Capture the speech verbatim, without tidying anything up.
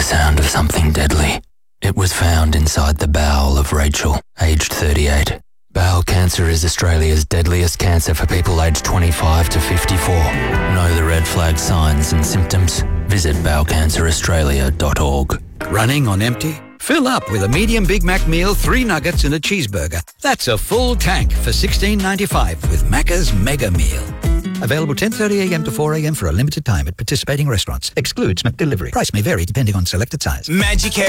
the sound of something deadly. It was found inside the bowel of Rachel, aged thirty-eight. Bowel cancer is Australia's deadliest cancer for people aged twenty-five to fifty-four. Know the red flag signs and symptoms? Visit bowel cancer australia dot org. Running on empty? Fill up with a medium Big Mac meal, three nuggets and a cheeseburger. That's a full tank for sixteen ninety-five with Macca's Mega Meal. Available ten thirty a m to four a m for a limited time at participating restaurants. Excludes McDelivery. Price may vary depending on selected size. Magicare